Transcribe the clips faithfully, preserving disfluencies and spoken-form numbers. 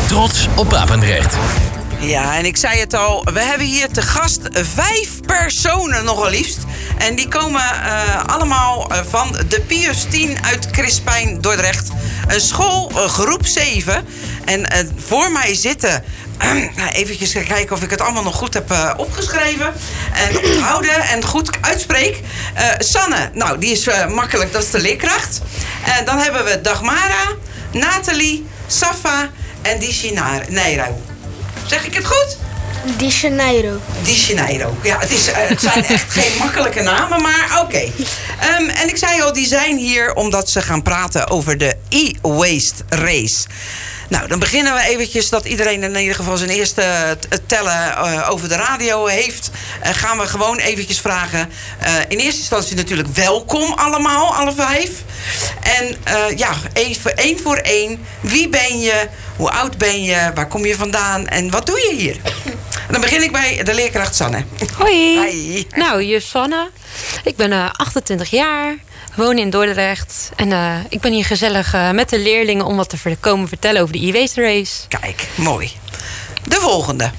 Trots op Papendrecht. Ja, en ik zei het al, we hebben hier te gast vijf personen nogal liefst. En die komen uh, allemaal uh, van de Pius tien uit Crispijn, Dordrecht. Een school, uh, groep zeven. En uh, voor mij zitten... Uh, eventjes kijken of ik het allemaal nog goed heb uh, opgeschreven. En onthouden en goed uitspreek. Uh, Sanne, nou, die is uh, makkelijk, dat is de leerkracht. En uh, dan hebben we Dagmara, Nathalie, Safa en Di Janeiro. Zeg ik het goed? Di Janeiro. Di Janeiro. Ja, het, is, uh, het zijn echt geen makkelijke namen, maar oké. Okay. Um, en ik zei al, die zijn hier omdat ze gaan praten over de e-waste race. Nou, dan beginnen we eventjes dat iedereen in ieder geval zijn eerste tellen uh, over de radio heeft. Uh, gaan we gewoon eventjes vragen. Uh, in eerste instantie natuurlijk welkom allemaal, alle vijf. En uh, ja, even één voor één. Wie ben je? Hoe oud ben je? Waar kom je vandaan? En wat doe je hier? Dan begin ik bij de leerkracht Sanne. Hoi. Hoi. Nou, juf Sanne. Ik ben uh, achtentwintig jaar. Woon in Dordrecht. En uh, ik ben hier gezellig uh, met de leerlingen om wat te ver- komen vertellen over de e-waste race. Kijk, mooi. De volgende.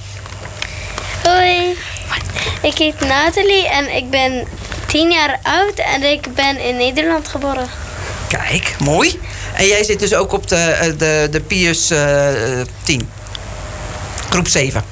Hoi. Ik heet Nathalie en ik ben tien jaar oud en ik ben in Nederland geboren. Kijk, mooi. En jij zit dus ook op de, de, de Pius uh, tien. Groep zeven.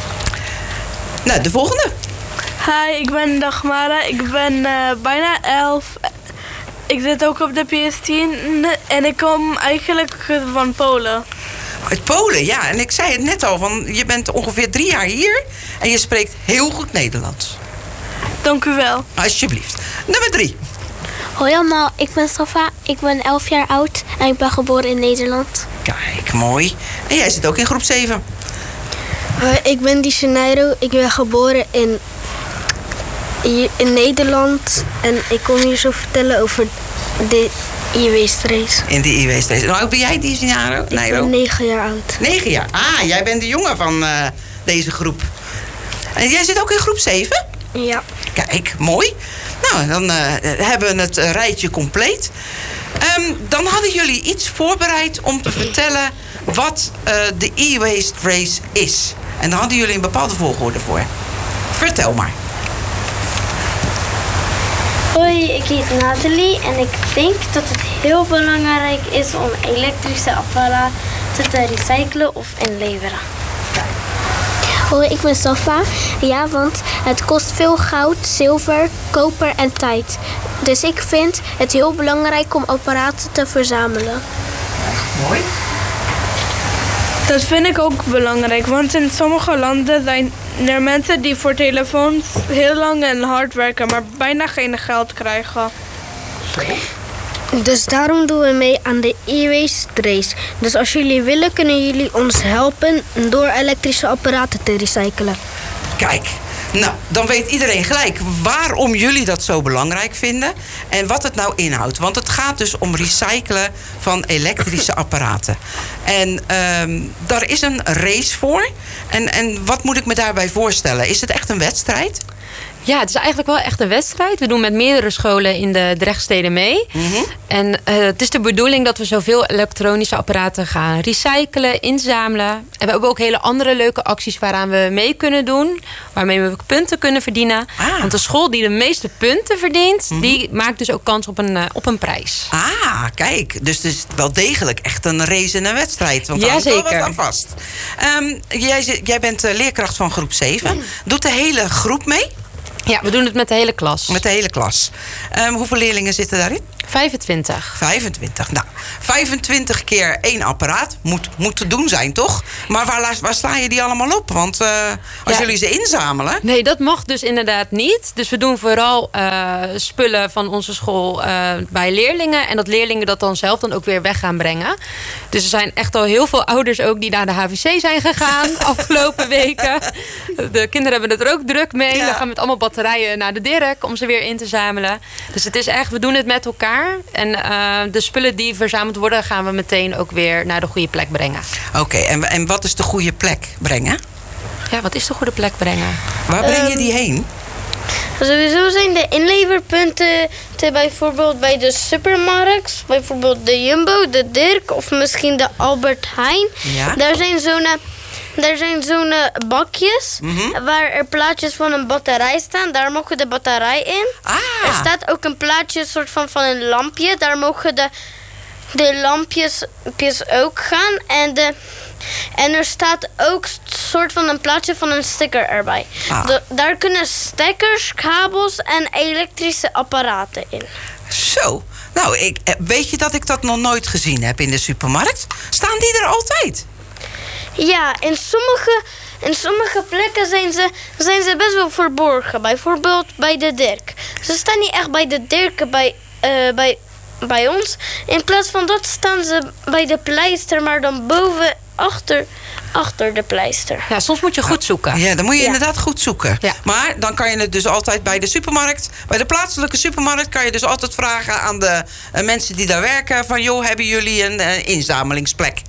Nou, de volgende. Hi, ik ben Dagmara. Ik ben uh, bijna elf. Ik zit ook op de Pius tien en ik kom eigenlijk van Polen. Uit Polen, ja. En ik zei het net al, van, je bent ongeveer drie jaar hier en je spreekt heel goed Nederlands. Dank u wel. Alsjeblieft. Nummer drie. Hoi allemaal, ik ben Safa. Ik ben elf jaar oud en ik ben geboren in Nederland. Kijk, mooi. En jij zit ook in groep zeven. Uh, ik ben Di Janeiro. Ik ben geboren in, in Nederland. En ik kom hier zo vertellen over de e-waste race. In de e-waste race. Hoe oud ben jij, Di Janeiro? Ik ben negen jaar oud. Negen jaar. Ah, jij bent de jongen van uh, deze groep. En jij zit ook in groep zeven? Ja. Kijk, mooi. Nou, dan uh, hebben we het uh, rijtje compleet. Um, dan hadden jullie iets voorbereid om te vertellen wat uh, de e-waste race is. En daar hadden jullie een bepaalde volgorde voor. Vertel maar. Hoi, ik heet Nathalie en ik denk dat het heel belangrijk is om elektrische apparaten te recyclen of inleveren. Hoi, ik ben Safa. Ja, want het kost veel goud, zilver, koper en tijd. Dus ik vind het heel belangrijk om apparaten te verzamelen. Mooi. Dat vind ik ook belangrijk, want in sommige landen zijn er mensen die voor telefoons heel lang en hard werken, maar bijna geen geld krijgen. Dus daarom doen we mee aan de e-waste race. Dus als jullie willen, kunnen jullie ons helpen door elektrische apparaten te recyclen. Kijk, nou, dan weet iedereen gelijk waarom jullie dat zo belangrijk vinden en wat het nou inhoudt. Want het gaat dus om recyclen van elektrische apparaten. En um, daar is een race voor. En, en wat moet ik me daarbij voorstellen? Is het echt een wedstrijd? Ja, het is eigenlijk wel echt een wedstrijd. We doen met meerdere scholen in de Drechtsteden mee. Mm-hmm. En uh, het is de bedoeling dat we zoveel elektronische apparaten gaan recyclen, inzamelen. En we hebben ook hele andere leuke acties waaraan we mee kunnen doen. Waarmee we punten kunnen verdienen. Ah. Want de school die de meeste punten verdient, mm-hmm. die maakt dus ook kans op een, uh, op een prijs. Ah, kijk. Dus het is wel degelijk echt een race en een wedstrijd. Want daar hangt wel wat aan vast. Um, jij, jij bent uh, leerkracht van groep zeven. Mm. Doet de hele groep mee? Ja, we doen het met de hele klas. Met de hele klas. Um, hoeveel leerlingen zitten daarin? vijfentwintig. vijfentwintig. Nou, vijfentwintig keer één apparaat moet, moet te doen zijn, toch? Maar waar, waar sla je die allemaal op? Want uh, als ja, jullie ze inzamelen... Nee, dat mag dus inderdaad niet. Dus we doen vooral uh, spullen van onze school uh, bij leerlingen. En dat leerlingen dat dan zelf dan ook weer weg gaan brengen. Dus er zijn echt al heel veel ouders ook die naar de H V C zijn gegaan afgelopen weken. De kinderen hebben het er ook druk mee. Ja. We gaan met allemaal batterijen naar de Dirk om ze weer in te zamelen. Dus het is echt, we doen het met elkaar. En uh, de spullen die verzameld worden, gaan we meteen ook weer naar de goede plek brengen. Oké, okay, en, en wat is de goede plek brengen? Ja, wat is de goede plek brengen? Waar breng je die heen? Sowieso zijn de inleverpunten te bijvoorbeeld bij de supermarkt, bijvoorbeeld de Jumbo, de Dirk of misschien de Albert Heijn. Ja. Daar zijn zo'n daar zijn zo'n bakjes Mhm. waar er plaatjes van een batterij staan. Daar mogen de batterij in. Ah. Er staat ook een plaatje soort van, van een lampje. Daar mogen de, de lampjes lampjes ook gaan. En, de, en er staat ook soort van een plaatje van een sticker erbij. Ah. De- daar kunnen stekkers, kabels en elektrische apparaten in. Zo. Nou, ik, eh, weet je dat ik dat nog nooit gezien heb in de supermarkt? Staan die er altijd? Ja, in sommige, in sommige plekken zijn ze, zijn ze best wel verborgen. Bijvoorbeeld bij de Dirk. Ze staan niet echt bij de Dirk bij, eh, bij, bij ons. In plaats van dat staan ze bij de pleister, maar dan boven, achter, achter de pleister. Ja, soms moet je goed zoeken. Ja, dan moet je Ja. inderdaad goed zoeken. Ja. Maar dan kan je het dus altijd bij de supermarkt, bij de plaatselijke supermarkt, kan je dus altijd vragen aan de eh, mensen die daar werken van, joh, hebben jullie een eh, inzamelingsplek?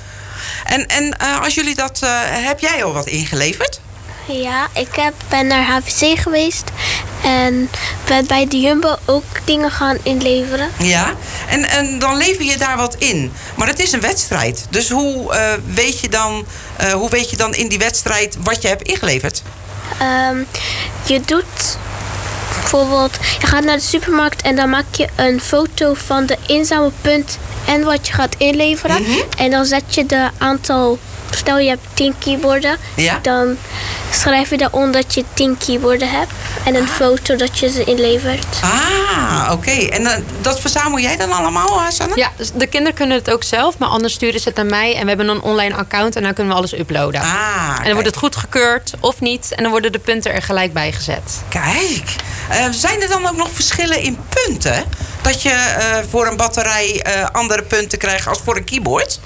En, en eh, als jullie dat, eh, heb jij al wat ingeleverd? Ja, ik heb, ben naar H V C geweest en ben bij de Jumbo ook dingen gaan inleveren. Ja. En, en dan lever je daar wat in. Maar het is een wedstrijd. Dus hoe, eh, weet je dan, eh, hoe weet je dan in die wedstrijd wat je hebt ingeleverd? Ehm, je doet bijvoorbeeld, je gaat naar de supermarkt en dan maak je een foto van de inzamelpunt en wat je gaat inleveren. Mhm. En dan zet je de aantal, stel je hebt tien keyboarden, Ja. dan schrijf je daaronder dat je tien keyboarden hebt en een foto dat je ze inlevert. Ah, oké. En eh, dat verzamel jij dan allemaal, eh, Sanne? Ja, dus de kinderen kunnen het ook zelf, maar anders sturen ze het naar mij. En we hebben een online account en dan kunnen we alles uploaden. Ah, En dan wordt het goedgekeurd of niet. En dan worden de punten er gelijk bij gezet. Kijk, eh, zijn er dan ook nog verschillen in punten? Dat je eh, voor een batterij eh, andere punten krijgt als voor een keyboard?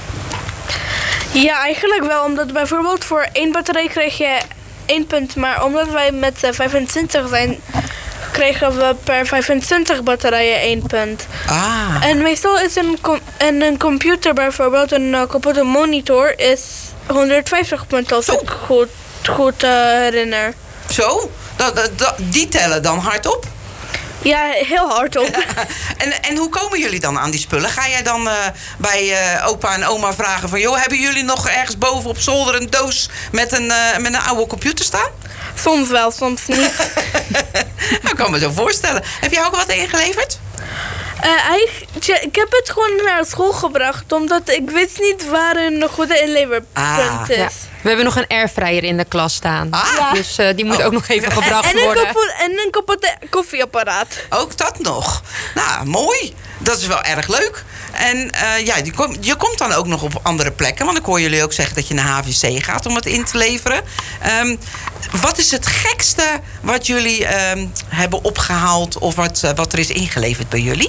Ja, eigenlijk wel. Omdat bijvoorbeeld voor één batterij kreeg je één punt. Maar omdat wij met eh, vijfentwintig zijn, kregen we per vijfentwintig batterijen één punt. Ah, En meestal is een, com- en een computer bijvoorbeeld, een uh, kapotte monitor, is honderdvijftig punten als Zo. ik goed, goed eh, herinner. zo? Dat, dat, dat- die tellen dan hardop? Ja, heel hard op. En, en hoe komen jullie dan aan die spullen? Ga jij dan eh, bij eh, opa en oma vragen van, joh, hebben jullie nog ergens boven op zolder een doos met een, eh, met een oude computer staan? Soms wel, soms niet. Nou, ik kan me zo voorstellen. Heb jij ook wat ingeleverd? Eh, eigenlijk, tja, ik heb het gewoon naar school gebracht, omdat ik wist niet waar een goede inleverpunt Ah, is. Ja. We hebben nog een airfryer in de klas staan. Ah. Dus eh, die moet ook nog even gebracht En een, worden. kapo- en een kapotte koffieapparaat. Ook dat nog. Nou, mooi. Dat is wel erg leuk. En eh, ja, je, kom, je komt dan ook nog op andere plekken. Want ik hoor jullie ook zeggen dat je naar H V C gaat om het in te leveren. Ehm, wat is het gekste wat jullie ehm, hebben opgehaald of wat, eh, wat er is ingeleverd bij jullie?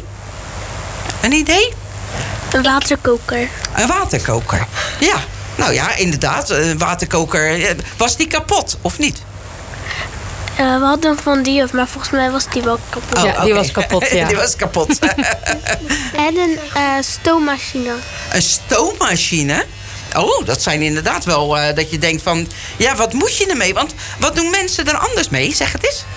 Een idee? Een waterkoker. Een waterkoker. Ja, nou ja, inderdaad. Een waterkoker. Eh, Was die kapot of niet? Eh, we hadden van die, maar volgens mij was die wel kapot. Ja, die oké. was kapot, ja. Die was kapot. En een eh, stoommachine. Een stoommachine? Oh, dat zijn inderdaad wel eh, dat je denkt van... Ja, wat moet je ermee? Want wat doen mensen er anders mee? Zeg het eens.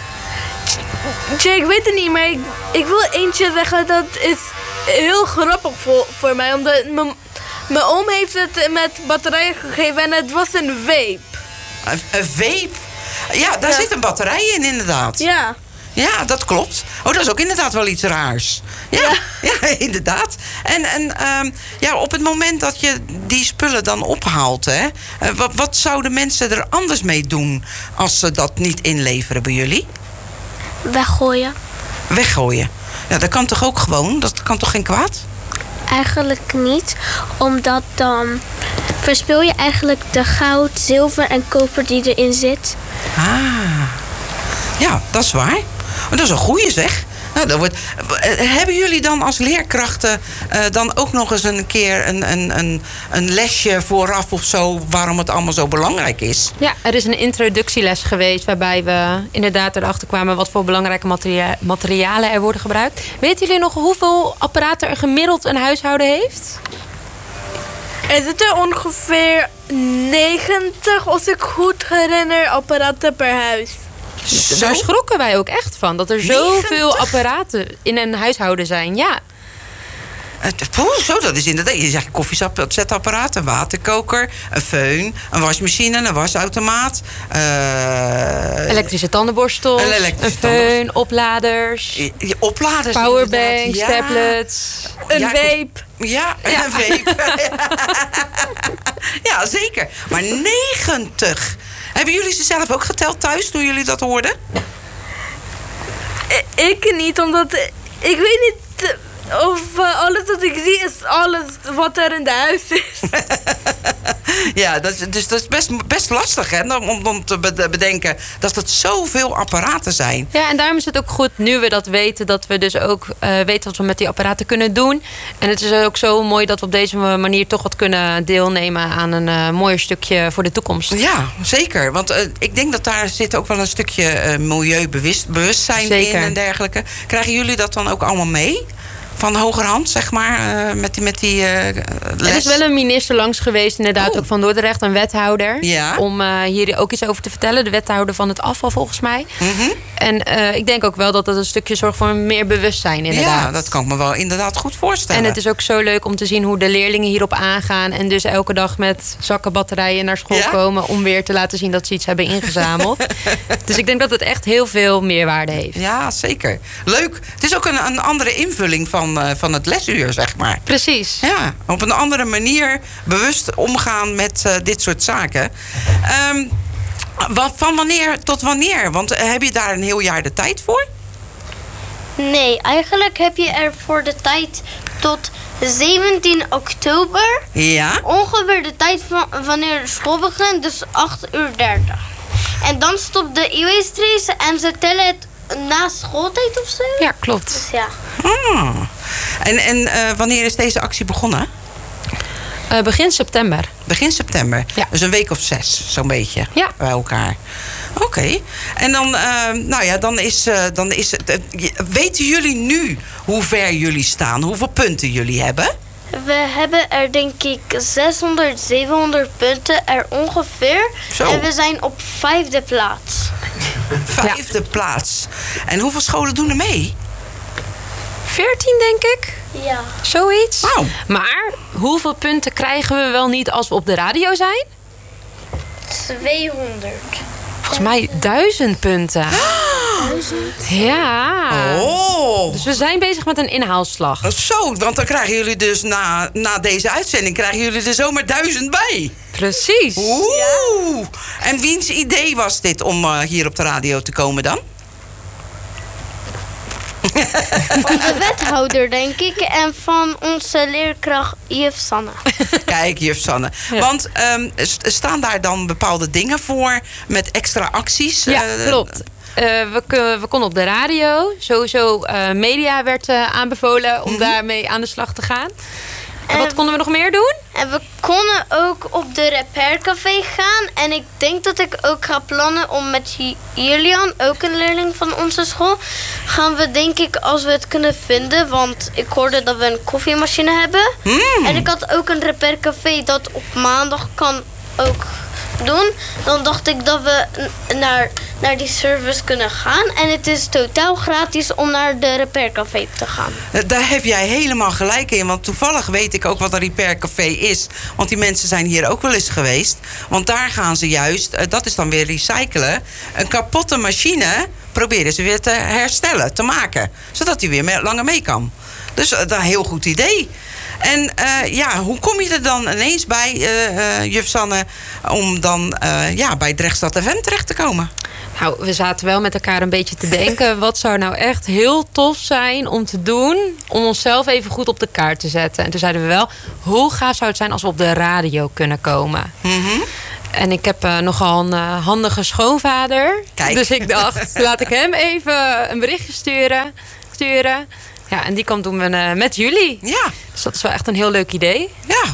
Tja, ik weet het niet, maar ik, ik wil eentje zeggen dat is heel grappig voor, voor mij. Omdat mijn- mijn oom heeft het met batterijen gegeven en het was een vape. Een, een vape. Ja, daar Ja. zit een batterij in inderdaad. Ja. Ja, dat klopt. Oh, dat is ook inderdaad wel iets raars. Ja, ja. inderdaad. En, en ehm, ja, op het moment dat je die spullen dan ophaalt... Hè, eh, wat, wat zouden mensen er anders mee doen... als ze dat niet inleveren bij jullie? Weggooien. Weggooien. Ja, dat kan toch ook gewoon? Dat kan toch geen kwaad? Eigenlijk niet, omdat dan verspil je eigenlijk de goud, zilver en koper die erin zit. Ah, ja, dat is waar. Maar dat is een goeie zeg. Nou, dat wordt, eh, hebben jullie dan als leerkrachten eh, dan ook nog eens een keer een, een, een, een lesje vooraf of zo... waarom het allemaal zo belangrijk is? Ja, er is een introductieles geweest waarbij we inderdaad erachter kwamen wat voor belangrijke materia- materialen er worden gebruikt. Weten jullie nog hoeveel apparaten er gemiddeld een huishouden heeft? Er zitten ongeveer negentig, als ik goed herinner, apparaten per huis. Zo? Daar schrokken wij ook echt van. Dat er zoveel apparaten in een huishouden zijn. Ja. Poeh, zo, dat is inderdaad. Je zegt koffiezetapparaat, een waterkoker, een föhn, een wasmachine, een wasautomaat. Uh, elektrische tandenborstel, een, elektrische een föhn, opladers. Je, je opladers. Powerbanks, ja. tablets. Een ja, vape. Ja, ja. een vape. Ja, zeker. Maar negentig. Hebben jullie ze zelf ook geteld thuis toen jullie dat hoorden? Ik niet, omdat ik weet niet of uh, alles wat ik zie is alles wat er in de huis is. Ja, dat is, dus dat is best, best lastig hè, om, om te bedenken dat het zoveel apparaten zijn. Ja, en daarom is het ook goed, nu we dat weten, dat we dus ook uh, weten wat we met die apparaten kunnen doen. En het is ook zo mooi dat we op deze manier toch wat kunnen deelnemen aan een uh, mooier stukje voor de toekomst. Ja, zeker. Want uh, ik denk dat daar zit ook wel een stukje uh, milieubewustzijn zeker. in en dergelijke. Krijgen jullie dat dan ook allemaal mee? Van hogerhand, zeg maar, uh, met die, met die uh, les? Er is wel een minister langs geweest, inderdaad, oh. ook van Dordrecht, een wethouder. Ja. Om uh, hier ook iets over te vertellen. De wethouder van het afval, volgens mij. Mm-hmm. En uh, ik denk ook wel dat dat een stukje zorgt voor meer bewustzijn, inderdaad. Ja, dat kan ik me wel inderdaad goed voorstellen. En het is ook zo leuk om te zien hoe de leerlingen hierop aangaan. En dus elke dag met zakken batterijen naar school ja? komen om weer te laten zien dat ze iets hebben ingezameld. Dus ik denk dat het echt heel veel meerwaarde heeft. Ja, zeker. Leuk. Het is ook een, een andere invulling van, uh, van het lesuur, zeg maar. Precies. Ja, op een andere manier bewust omgaan met uh, dit soort zaken. Um, wat, van wanneer tot wanneer? Want uh, heb je daar een heel jaar de tijd voor? Nee, eigenlijk heb je er voor de tijd tot zeventien oktober. Ja. Ongeveer de tijd van wanneer de school begint, dus acht uur dertig. En dan stopt de e-waste trace en ze tellen het na schooltijd of zo. Ja, klopt. Dus ja. Ah. En, en uh, wanneer is deze actie begonnen? Uh, begin september. Begin september? Ja. Dus een week of zes, zo'n beetje, ja. bij elkaar. Oké. Okay. En dan, uh, nou ja, dan is, uh, dan is het... Uh, weten jullie nu hoe ver jullie staan? Hoeveel punten jullie hebben? We hebben er denk ik zeshonderd, zevenhonderd punten er ongeveer. Zo. En we zijn op vijfde plaats. Vijfde ja. plaats. En hoeveel scholen doen er mee? veertien, denk ik. Ja. Zoiets. Wow. Maar hoeveel punten krijgen we wel niet als we op de radio zijn? tweehonderd. Volgens mij duizend punten. Duizend? Ja. Oh. Dus we zijn bezig met een inhaalslag. Zo, want dan krijgen jullie dus na, na deze uitzending... krijgen jullie er zomaar duizend bij. Precies. Oeh. Ja. En wiens idee was dit om uh, hier op de radio te komen dan? Van de wethouder, denk ik. En van onze leerkracht juf Sanne. Kijk, juf Sanne. Ja. Want um, staan daar dan bepaalde dingen voor met extra acties? Ja, uh, klopt. Uh, we, we konden op de radio. Sowieso uh, media werd uh, aanbevolen om mm-hmm. daarmee aan de slag te gaan. En wat konden we nog meer doen? En we konden ook op de repaircafé gaan. En ik denk dat ik ook ga plannen om met Julian, ook een leerling van onze school... gaan we denk ik, als we het kunnen vinden... want ik hoorde dat we een koffiemachine hebben. Mm. En ik had ook een repaircafé dat op maandag kan ook doen. Dan dacht ik dat we naar, naar die service kunnen gaan. En het is totaal gratis om naar de repaircafé te gaan. Daar heb jij helemaal gelijk in. Want toevallig weet ik ook wat een repaircafé is. Want die mensen zijn hier ook wel eens geweest. Want daar gaan ze juist, dat is dan weer recyclen... een kapotte machine proberen ze weer te herstellen, te maken. Zodat die weer langer mee kan. Dus dat is een heel goed idee. En uh, ja, hoe kom je er dan ineens bij, uh, uh, juf Sanne... om dan uh, ja, bij Drechtstad F M terecht te komen? Nou, we zaten wel met elkaar een beetje te denken... wat zou nou echt heel tof zijn om te doen... om onszelf even goed op de kaart te zetten. En toen zeiden we wel, hoe gaaf zou het zijn... als we op de radio kunnen komen? Mm-hmm. En ik heb uh, nogal een uh, handige schoonvader. Kijk. Dus ik dacht, laat ik hem even een berichtje sturen... sturen. Ja, en die kwam toen uh, met jullie. Ja. Dus dat is wel echt een heel leuk idee. Ja,